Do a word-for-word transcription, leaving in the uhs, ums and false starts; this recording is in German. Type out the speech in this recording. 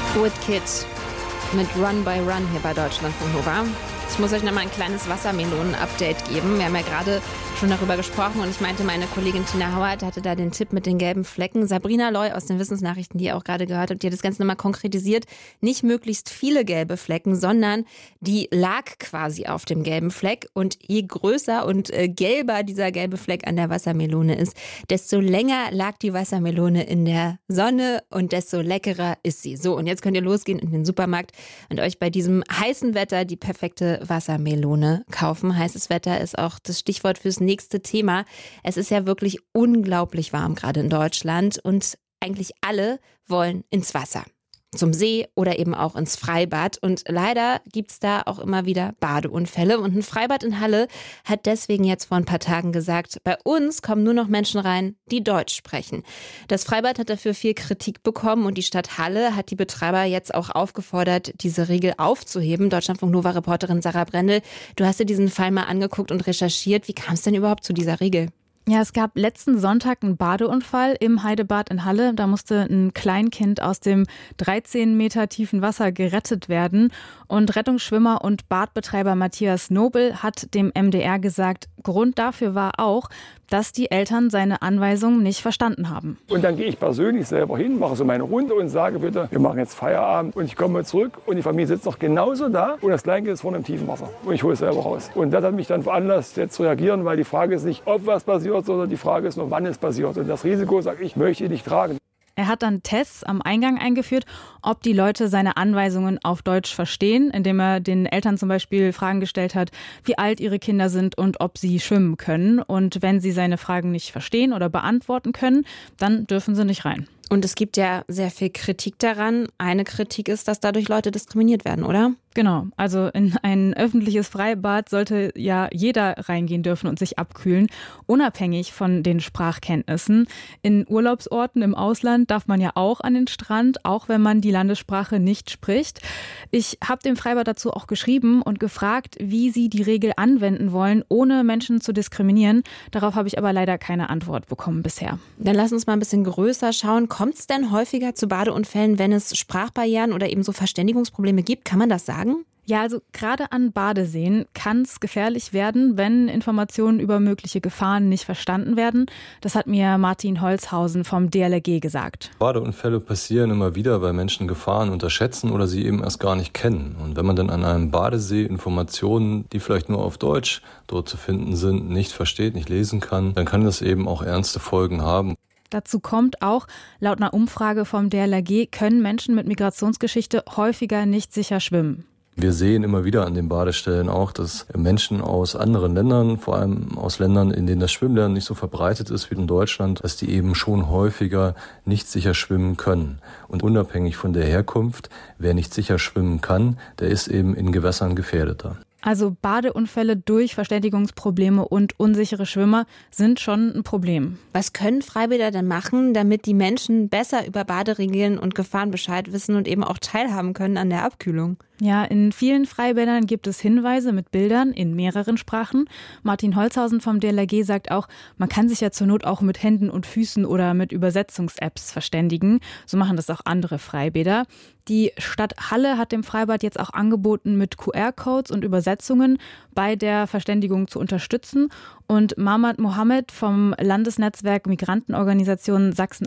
Woodkid mit Run by Run hier bei Deutschlandfunk Nova. Ich muss euch noch mal ein kleines Wassermelonen-Update geben. Wir haben ja gerade schon darüber gesprochen und ich meinte, meine Kollegin Tina Hauert hatte da den Tipp mit den gelben Flecken. Sabrina Loy aus den Wissensnachrichten, die ihr auch gerade gehört habt, die hat das Ganze nochmal konkretisiert. Nicht möglichst viele gelbe Flecken, sondern die lag quasi auf dem gelben Fleck. Und je größer und äh, gelber dieser gelbe Fleck an der Wassermelone ist, desto länger lag die Wassermelone in der Sonne und desto leckerer ist sie. So, und jetzt könnt ihr losgehen in den Supermarkt und euch bei diesem heißen Wetter die perfekte Wassermelone kaufen. Heißes Wetter ist auch das Stichwort fürs nächste Thema. Es ist ja wirklich unglaublich warm gerade in Deutschland und eigentlich alle wollen ins Wasser. Zum See oder eben auch ins Freibad. Und leider gibt es da auch immer wieder Badeunfälle. Und ein Freibad in Halle hat deswegen jetzt vor ein paar Tagen gesagt, bei uns kommen nur noch Menschen rein, die Deutsch sprechen. Das Freibad hat dafür viel Kritik bekommen und die Stadt Halle hat die Betreiber jetzt auch aufgefordert, diese Regel aufzuheben. Deutschlandfunk Nova-Reporterin Sarah Brendel, du hast dir diesen Fall mal angeguckt und recherchiert. Wie kam es denn überhaupt zu dieser Regel? Ja, es gab letzten Sonntag einen Badeunfall im Heidebad in Halle. Da musste ein Kleinkind aus dem dreizehn Meter tiefen Wasser gerettet werden. Und Rettungsschwimmer und Badbetreiber Matthias Nobel hat dem M D R gesagt, Grund dafür war auch, dass die Eltern seine Anweisungen nicht verstanden haben. Und dann gehe ich persönlich selber hin, mache so meine Runde und sage bitte, wir machen jetzt Feierabend und ich komme zurück und die Familie sitzt noch genauso da und das Kleinkind ist vorne im tiefen Wasser und ich hole es selber raus. Und das hat mich dann veranlasst, jetzt zu reagieren, weil die Frage ist nicht, ob was passiert, sondern die Frage ist nur, wann es passiert. Und das Risiko, sage ich, möchte ich nicht tragen. Er hat dann Tests am Eingang eingeführt, ob die Leute seine Anweisungen auf Deutsch verstehen, indem er den Eltern zum Beispiel Fragen gestellt hat, wie alt ihre Kinder sind und ob sie schwimmen können. Und wenn sie seine Fragen nicht verstehen oder beantworten können, dann dürfen sie nicht rein. Und es gibt ja sehr viel Kritik daran. Eine Kritik ist, dass dadurch Leute diskriminiert werden, oder? Genau, also in ein öffentliches Freibad sollte ja jeder reingehen dürfen und sich abkühlen, unabhängig von den Sprachkenntnissen. In Urlaubsorten im Ausland darf man ja auch an den Strand, auch wenn man die Landessprache nicht spricht. Ich habe dem Freibad dazu auch geschrieben und gefragt, wie sie die Regel anwenden wollen, ohne Menschen zu diskriminieren. Darauf habe ich aber leider keine Antwort bekommen bisher. Dann lass uns mal ein bisschen größer schauen. Kommt es denn häufiger zu Badeunfällen, wenn es Sprachbarrieren oder eben so Verständigungsprobleme gibt? Kann man das sagen? Ja, also gerade an Badeseen kann es gefährlich werden, wenn Informationen über mögliche Gefahren nicht verstanden werden. Das hat mir Martin Holzhausen vom D L R G gesagt. Badeunfälle passieren immer wieder, weil Menschen Gefahren unterschätzen oder sie eben erst gar nicht kennen. Und wenn man dann an einem Badesee Informationen, die vielleicht nur auf Deutsch dort zu finden sind, nicht versteht, nicht lesen kann, dann kann das eben auch ernste Folgen haben. Dazu kommt auch, laut einer Umfrage vom D L R G können Menschen mit Migrationsgeschichte häufiger nicht sicher schwimmen. Wir sehen immer wieder an den Badestellen auch, dass Menschen aus anderen Ländern, vor allem aus Ländern, in denen das Schwimmlernen nicht so verbreitet ist wie in Deutschland, dass die eben schon häufiger nicht sicher schwimmen können. Und unabhängig von der Herkunft, wer nicht sicher schwimmen kann, der ist eben in Gewässern gefährdeter. Also Badeunfälle durch Verständigungsprobleme und unsichere Schwimmer sind schon ein Problem. Was können Freibäder denn machen, damit die Menschen besser über Baderegeln und Gefahren Bescheid wissen und eben auch teilhaben können an der Abkühlung? Ja, in vielen Freibädern gibt es Hinweise mit Bildern in mehreren Sprachen. Martin Holzhausen vom D L R G sagt auch, man kann sich ja zur Not auch mit Händen und Füßen oder mit Übersetzungs-Apps verständigen. So machen das auch andere Freibäder. Die Stadt Halle hat dem Freibad jetzt auch angeboten, mit Q R-Codes und Übersetzungen bei der Verständigung zu unterstützen. Und Mahmoud Mohammed vom Landesnetzwerk Migrantenorganisation